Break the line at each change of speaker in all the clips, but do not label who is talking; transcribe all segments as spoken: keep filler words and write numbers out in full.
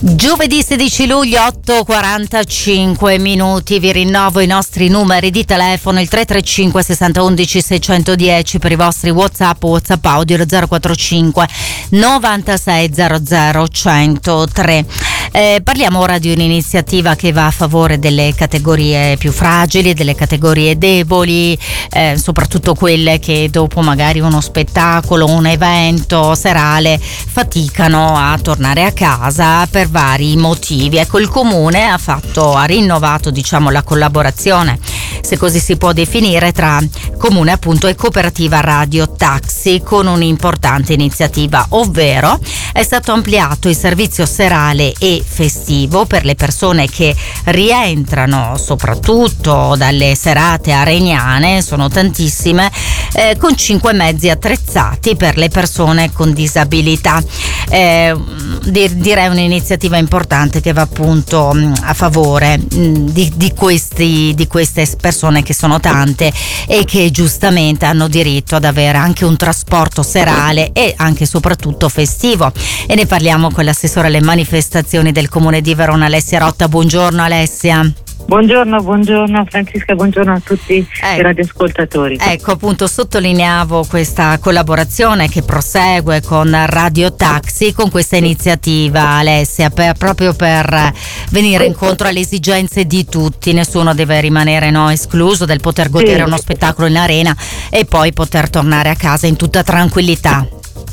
Giovedì sedici luglio, otto e quarantacinque minuti. Vi rinnovo i nostri numeri di telefono: il tre tre cinque sessanta undici seicentodieci per i vostri WhatsApp o WhatsApp audio, lo zero quattro cinque novantasei zero zero centotré. Eh, parliamo ora di un'iniziativa che va a favore delle categorie più fragili, delle categorie deboli, eh, soprattutto quelle che dopo magari uno spettacolo, un evento serale faticano a tornare a casa per vari motivi. Ecco, il comune ha fatto, ha rinnovato diciamo la collaborazione, se così si può definire, tra comune appunto e cooperativa Radio Taxi, con un'importante iniziativa, ovvero è stato ampliato il servizio serale e festivo per le persone che rientrano soprattutto dalle serate areniane, sono tantissime, eh, con cinque mezzi attrezzati per le persone con disabilità. Eh, direi un'iniziativa importante che va appunto a favore di, di questi di queste persone, che sono tante e che giustamente hanno diritto ad avere anche un trasporto serale e anche e soprattutto festivo. E ne parliamo con l'assessore alle manifestazioni del Comune di Verona, Alessia Rotta. Buongiorno Alessia.
Buongiorno, buongiorno Francesca, buongiorno a tutti ecco, i radioascoltatori.
Ecco, appunto sottolineavo questa collaborazione che prosegue con Radio Taxi, con questa iniziativa, Alessia, per, proprio per venire incontro alle esigenze di tutti. Nessuno deve rimanere no, escluso del poter godere sì. uno spettacolo in arena e poi poter tornare a casa in tutta tranquillità.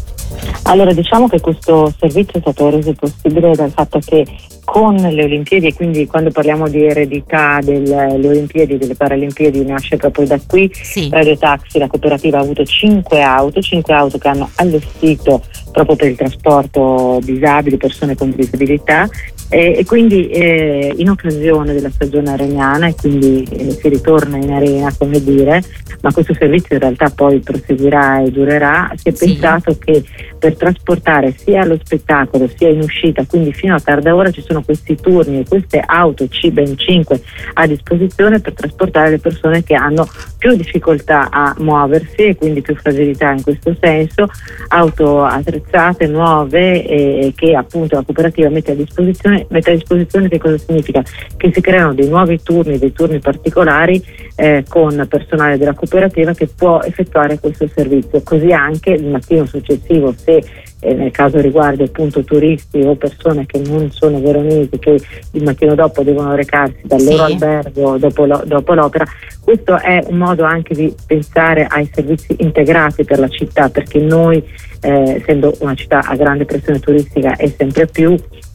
Allora, diciamo che questo servizio è stato reso possibile dal fatto che con le Olimpiadi, e quindi quando parliamo di eredità delle Olimpiadi, delle Paralimpiadi, nasce proprio da qui. Sì. Radio Taxi, la cooperativa, ha avuto cinque auto, cinque auto che hanno allestito proprio per il trasporto disabili, persone con disabilità, e, e quindi eh, in occasione della stagione areniana, e quindi eh, si ritorna in arena, come dire, ma questo servizio in realtà poi proseguirà e durerà. Si è sì. pensato che per trasportare sia allo spettacolo sia in uscita, quindi fino a tarda ora, ci sono questi turni e queste auto C ben cinque a disposizione per trasportare le persone che hanno più difficoltà a muoversi e quindi più fragilità in questo senso, auto attrezzate, nuove, e che appunto la cooperativa mette a disposizione. Mette a disposizione che cosa significa? Che si creano dei nuovi turni, dei turni particolari eh, con personale della cooperativa che può effettuare questo servizio, così anche il mattino successivo, se eh, nel caso riguardi appunto turisti o persone che non sono veronesi, che il mattino dopo devono recarsi dal sì. loro albergo dopo, lo, dopo l'opera. Questo è un modo anche di pensare ai servizi integrati per la città, perché noi eh, essendo una città a grande pressione turistica e sempre più,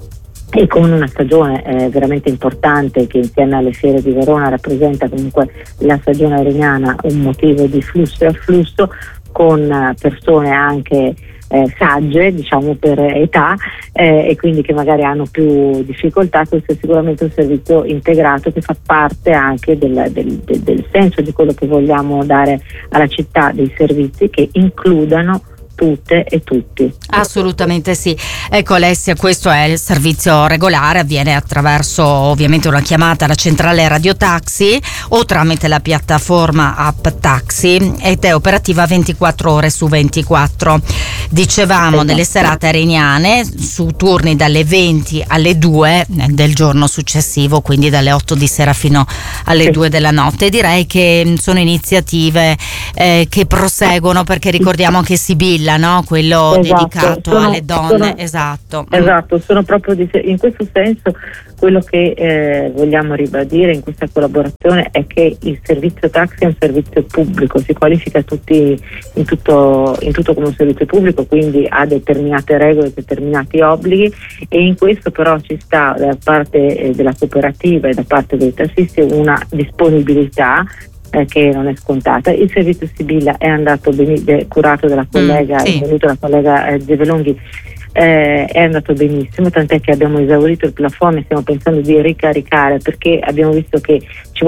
e con una stagione eh, veramente importante che insieme alle fiere di Verona rappresenta comunque la stagione areniana, un motivo di flusso e afflusso, con persone anche eh, sagge, diciamo per età, eh, e quindi che magari hanno più difficoltà. Questo è sicuramente un servizio integrato che fa parte anche del, del, del, del senso di quello che vogliamo dare alla città, dei servizi che includano tutte e tutti.
Assolutamente sì. Ecco Alessia, questo è il servizio regolare, avviene attraverso ovviamente una chiamata alla centrale Radio Taxi o tramite la piattaforma app Taxi, ed è operativa ventiquattro ore su ventiquattro. Dicevamo nelle serate areniane su turni dalle venti alle due del giorno successivo, quindi dalle otto di sera fino alle sì. due della notte. Direi che sono iniziative eh, che proseguono, perché ricordiamo che Sibilla, no? Quello esatto, dedicato sono, alle donne,
sono,
esatto.
Esatto, sono proprio di, in questo senso quello che eh, vogliamo ribadire in questa collaborazione è che il servizio taxi è un servizio pubblico, si qualifica tutti, in, tutto, in tutto come un servizio pubblico, quindi ha determinate regole, determinati obblighi, e in questo però ci sta da parte eh, della cooperativa e da parte dei tassisti una disponibilità Eh, che non è scontata. Il servizio Sibilla è andato benissimo, curato dalla collega, mm, sì. è venuta la collega eh, Gevelonghi, eh, è andato benissimo, tant'è che abbiamo esaurito il plafond e stiamo pensando di ricaricare, perché abbiamo visto che ci vuole un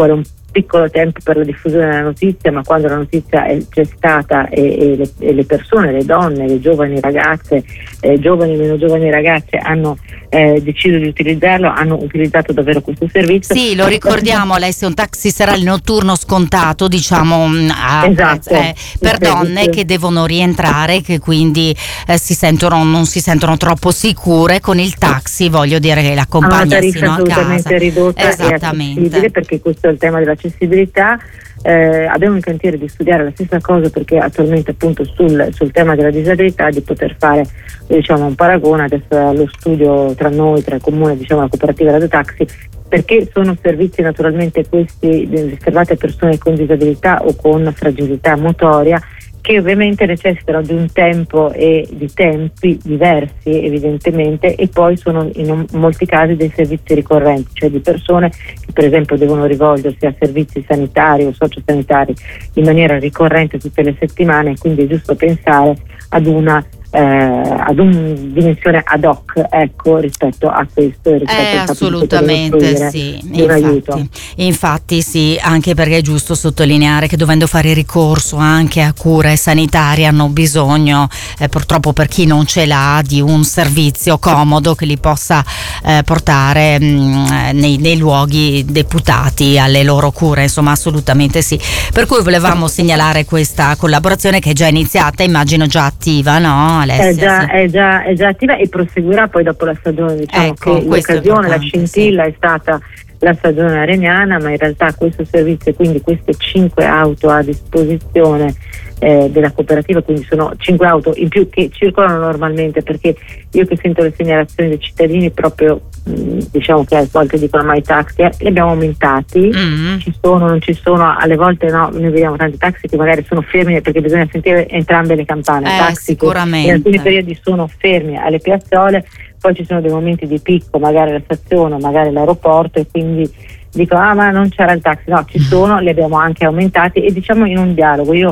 piccolo tempo per la diffusione della notizia, ma quando la notizia è, c'è stata e, e, le, e le persone, le donne, le giovani ragazze, eh, giovani meno giovani ragazze hanno eh, deciso di utilizzarlo, hanno utilizzato davvero questo servizio.
Sì, lo ricordiamo, Alessia, un taxi serale notturno scontato, diciamo, a,
esatto,
eh, per donne che devono rientrare, che quindi eh, si sentono, non si sentono troppo sicure con il taxi, voglio dire che l'accompagna fino a casa.
Assolutamente ridotta e accessibile, perché questo è il tema dell'accessibilità. Eh, abbiamo in cantiere di studiare la stessa cosa, perché attualmente appunto sul, sul tema della disabilità, di poter fare diciamo un paragone adesso allo studio tra noi, tra il comune, diciamo la cooperativa Radio Taxi, perché sono servizi naturalmente questi riservati a persone con disabilità o con fragilità motoria, che ovviamente necessitano di un tempo e di tempi diversi evidentemente, e poi sono in molti casi dei servizi ricorrenti, cioè di persone che per esempio devono rivolgersi a servizi sanitari o sociosanitari in maniera ricorrente tutte le settimane, quindi è giusto pensare ad una Eh, ad una dimensione ad hoc, ecco, rispetto a questo, rispetto
eh,
al
assolutamente sì,
infatti,
infatti sì, anche perché è giusto sottolineare che dovendo fare ricorso anche a cure sanitarie hanno bisogno, eh, purtroppo per chi non ce l'ha, di un servizio comodo che li possa eh, portare mh, nei, nei luoghi deputati alle loro cure, insomma assolutamente sì, per cui volevamo segnalare questa collaborazione che è già iniziata, immagino già attiva, no? Alessia,
è, già,
sì.
è, già, è già attiva e proseguirà poi dopo la stagione, diciamo,
ecco,
che l'occasione, la scintilla sì. È stata la stagione areniana, ma in realtà questo servizio, quindi queste cinque auto a disposizione eh, della cooperativa, quindi sono cinque auto in più che circolano normalmente, perché io che sento le segnalazioni dei cittadini proprio mh, diciamo che a volte dicono mai taxi, eh, li abbiamo aumentati, mm. ci sono, non ci sono, alle volte no, noi vediamo tanti taxi che magari sono fermi perché bisogna sentire entrambe le campane,
eh,
taxi
sicuramente.
che in alcuni periodi sono fermi alle piazzole, poi ci sono dei momenti di picco, magari la stazione, magari l'aeroporto, e quindi dicono ah ma non c'era il taxi, no, ci sono, li abbiamo anche aumentati, e diciamo in un dialogo. Io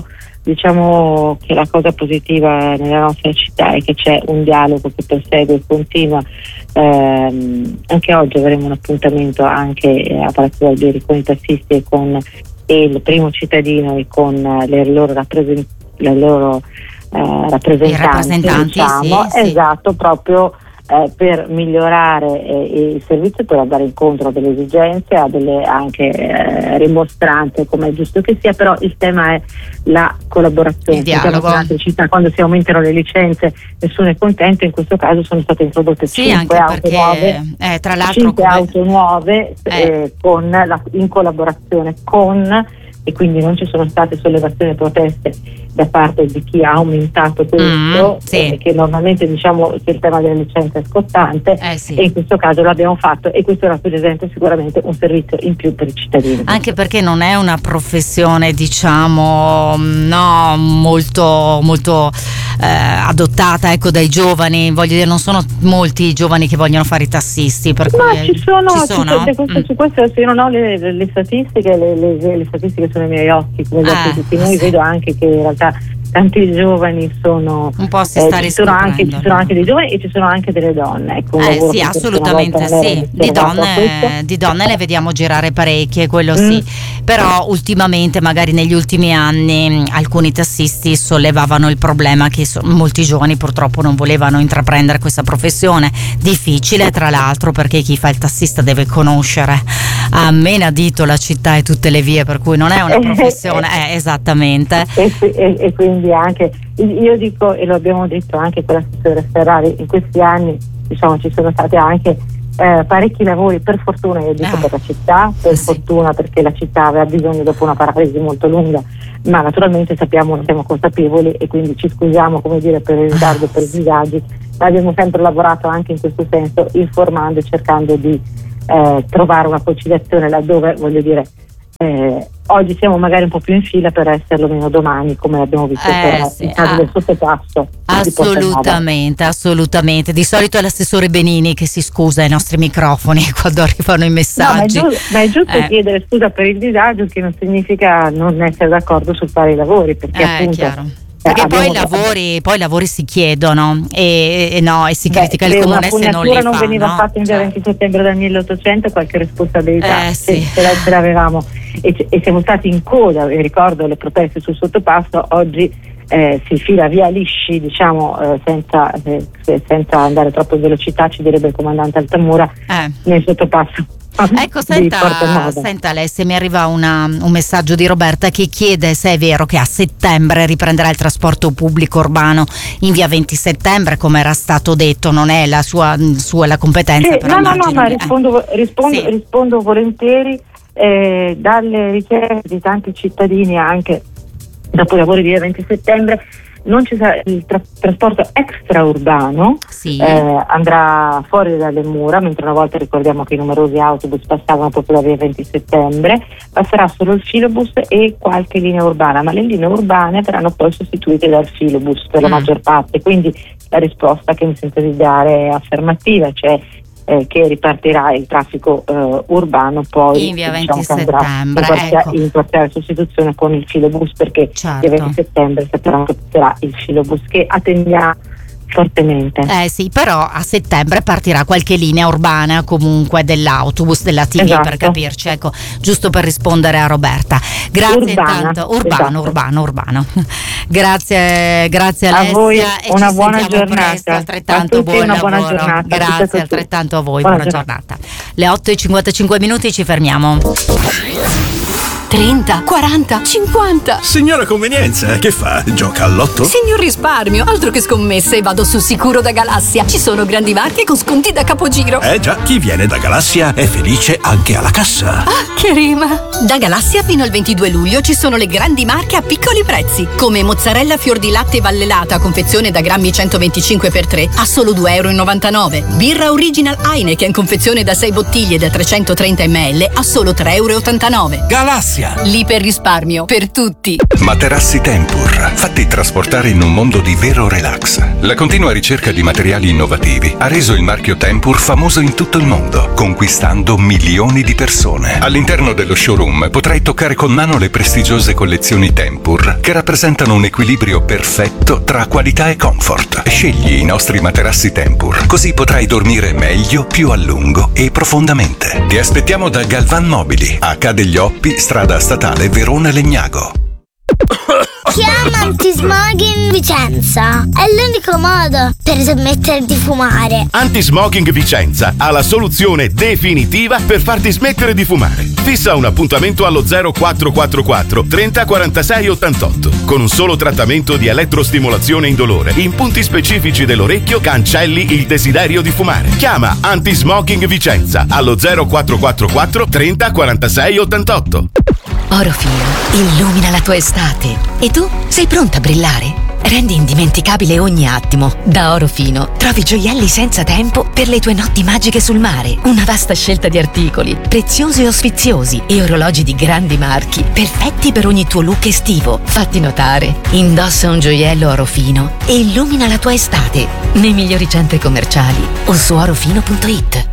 diciamo che la cosa positiva nella nostra città è che c'è un dialogo che prosegue e continua. Ehm, anche oggi avremo un appuntamento anche a Palazzo Alberti con i tassisti e con il primo cittadino e con le loro rappresentanti, le loro eh, rappresentanti,
rappresentanti
diciamo,
sì,
esatto, sì. proprio Eh, per migliorare eh, il servizio, per andare incontro a delle esigenze, a delle anche eh, rimostranze, come è giusto che sia, però il tema è la collaborazione,
il dialogo.
Città, quando si aumentano le licenze nessuno è contento, in questo caso sono state introdotte
sì,
cinque auto
perché,
nuove,
eh, tra l'altro
cinque
come...
auto nuove eh. Eh, con la, in collaborazione con, e quindi non ci sono state sollevazioni e proteste da parte di chi ha aumentato questo,
mm, sì.
eh, che normalmente diciamo che il tema delle licenze è scottante,
eh, sì.
e in questo caso l'abbiamo fatto, e questo rappresenta sicuramente un servizio in più per i cittadini.
Anche perché non è una professione diciamo no molto molto eh, adottata ecco dai giovani, voglio dire non sono molti i giovani che vogliono fare i tassisti, per
ma
cui
ci sono,
ci sono?
Ci, questo, mm. su questo io non ho le, le, le statistiche, le, le, le statistiche sono ai miei occhi, come
eh,
tutti noi,
sì.
vedo anche che in realtà tanti giovani sono
un po' si
eh,
sta
ci sono anche ci sono anche dei giovani e ci sono anche delle donne, ecco,
eh sì assolutamente sì, di donne, di donne ne vediamo girare parecchie, quello mm. sì, però ultimamente magari negli ultimi anni alcuni tassisti sollevavano il problema che so, molti giovani purtroppo non volevano intraprendere questa professione, difficile tra l'altro perché chi fa il tassista deve conoscere a menadito la città e tutte le vie, per cui non è una professione eh, esattamente
e, e, e quindi anche io dico, e lo abbiamo detto anche con l'assessore Ferrari, in questi anni diciamo ci sono stati anche eh, parecchi lavori, per fortuna io dico ah, per la città, per sì. fortuna perché la città aveva bisogno dopo una paralisi molto lunga, ma naturalmente sappiamo, siamo consapevoli e quindi ci scusiamo come dire per il ritardo, per i disagi, ma abbiamo sempre lavorato anche in questo senso, informando e cercando di eh, trovare una conciliazione laddove, voglio dire, Eh, oggi siamo magari un po' più in fila per esserlo meno domani, come abbiamo visto
eh,
per
sì,
il caso
ah,
del sottopasso.
assolutamente, assolutamente. Di solito è l'assessore Benini che si scusa ai nostri microfoni quando arrivano i messaggi.
No, ma è giusto, ma è giusto eh. chiedere scusa per il disagio, che non significa non essere d'accordo su fare i lavori, perché
eh,
appunto
chiaro. Perché poi i lavori, poi i lavori si chiedono e, e no e si Beh, critica il comune se non li fa.
non veniva
no?
fatta in via cioè. venti settembre del milleottocento, qualche responsabilità
eh, sì.
ce, ce l'avevamo. e, e siamo stati in coda, vi ricordo le proteste sul sottopasso, oggi Eh, si fila via lisci, diciamo, eh, senza, eh, senza andare troppo in velocità, ci direbbe il comandante Altamura,
eh.
nel sottopasso.
Ecco, senta, senta Alessia, mi arriva una, un messaggio di Roberta che chiede se è vero che a settembre riprenderà il trasporto pubblico urbano in via venti settembre, come era stato detto. Non è la sua, sua la competenza,
sì,
però
no, no, no, ma
eh.
rispondo, rispondo, sì. rispondo volentieri, eh, dalle richieste di tanti cittadini anche dopo i lavori di venti settembre. Non ci sarà il tra- trasporto extraurbano,
sì.
eh, andrà fuori dalle mura, mentre una volta ricordiamo che i numerosi autobus passavano proprio da via venti settembre, passerà solo il filobus e qualche linea urbana, ma le linee urbane verranno poi sostituite dal filobus per la mm. maggior parte, quindi la risposta che mi sento di dare è affermativa, cioè Eh, che ripartirà il traffico eh, urbano poi
in via
diciamo,
venti settembre,
in parziale,
ecco.
in parziale sostituzione con il filobus, perché
certo.
il venti settembre sappiamo che sarà il filobus, che attendiamo fortemente.
Eh sì, però a settembre partirà qualche linea urbana comunque dell'autobus, della T V,
esatto.
per capirci, ecco, giusto per rispondere a Roberta. Grazie
urbana,
intanto, urbano,
esatto.
urbano, urbano. Grazie, grazie
a
Alessia.
voi,
e
una
ci
buona
sentiamo
giornata.
presto, altrettanto
a tutti
buon
una buona
lavoro.
giornata.
Grazie altrettanto a voi,
buona,
buona giornata. giornata. Le otto e cinquantacinque minuti, ci fermiamo.
trenta, quaranta, cinquanta.
Signora convenienza, che fa? Gioca al lotto?
Signor risparmio, altro che scommesse, vado sul sicuro da Galassia. Ci sono grandi marche con sconti da capogiro.
Eh già, chi viene da Galassia è felice anche alla cassa.
Ah, che rima! Da Galassia fino al ventidue luglio ci sono le grandi marche a piccoli prezzi, come mozzarella fior di latte vallelata, confezione da grammi centoventicinque per tre a solo due e novantanove euro. Birra original Heineken, confezione da sei bottiglie da trecentotrenta millilitri a solo tre e ottantanove euro.
Galassia!
L'iperrisparmio per tutti.
Materassi Tempur, fatti trasportare in un mondo di vero relax. La continua ricerca di materiali innovativi ha reso il marchio Tempur famoso in tutto il mondo, conquistando milioni di persone. All'interno dello showroom potrai toccare con mano le prestigiose collezioni Tempur, che rappresentano un equilibrio perfetto tra qualità e comfort. Scegli i nostri materassi Tempur, così potrai dormire meglio, più a lungo e profondamente. Ti aspettiamo da Galvan Mobili, a Ca' degli Oppi, strada statale Verona Legnago.
Chiama Antismoking Vicenza. È l'unico modo per smettere di fumare.
Antismoking Vicenza ha la soluzione definitiva per farti smettere di fumare. Fissa un appuntamento allo zero quattro quattro quattro trenta quarantasei ottantotto. Con un solo trattamento di elettrostimolazione indolore in punti specifici dell'orecchio cancelli il desiderio di fumare. Chiama Antismoking Vicenza allo zero quattro quattro quattro trenta quarantasei ottantotto.
Orofino illumina la tua estate. E tu sei pronta a brillare? Rendi indimenticabile ogni attimo. Da Orofino trovi gioielli senza tempo per le tue notti magiche sul mare. Una vasta scelta di articoli, preziosi o sfiziosi, e orologi di grandi marchi, perfetti per ogni tuo look estivo. Fatti notare. Indossa un gioiello Orofino e illumina la tua estate nei migliori centri commerciali o su orofino punto it.